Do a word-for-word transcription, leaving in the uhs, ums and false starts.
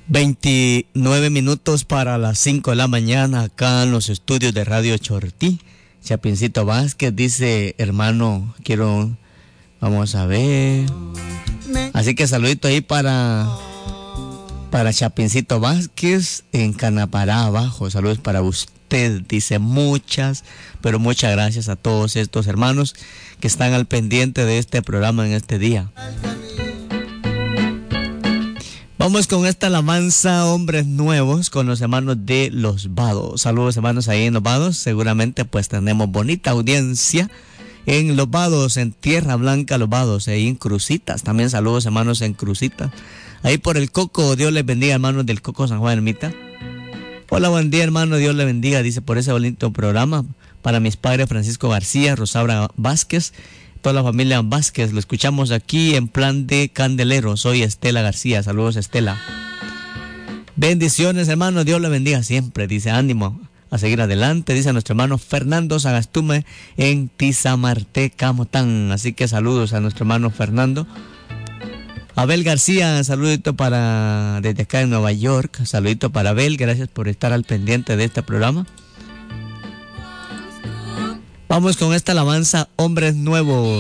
veintinueve minutos para las cinco de la mañana acá en los estudios de Radio Chortí. Chapincito Vázquez dice, hermano, quiero, vamos a ver. Así que saludito ahí para, para Chapincito Vázquez en Canapará abajo. Saludos para usted, dice muchas, pero muchas gracias a todos estos hermanos que están al pendiente de este programa en este día. Vamos con esta alabanza, Hombres Nuevos, con los hermanos de Los Vados. Saludos, hermanos, ahí en Los Vados. Seguramente pues tenemos bonita audiencia en Los Vados, en Tierra Blanca, Los Vados, ahí en Cruzitas. También saludos, hermanos, en Cruzitas. Ahí por el Coco, Dios les bendiga, hermanos del Coco San Juan Ermita. Hola, buen día, hermano, Dios les bendiga, dice, por ese bonito programa. Para mis padres, Francisco García, Rosaura Vázquez, toda la familia Vázquez, lo escuchamos aquí en Plan de Candelero. Soy Estela García, saludos, Estela. Bendiciones, hermano, Dios le bendiga siempre, dice, ánimo a seguir adelante, dice nuestro hermano Fernando Sagastume en Tizamarte, Camotán. Así que saludos a nuestro hermano Fernando. Abel García, saludito para desde acá en Nueva York, saludito para Abel, gracias por estar al pendiente de este programa. Vamos con esta alabanza, Hombres Nuevos.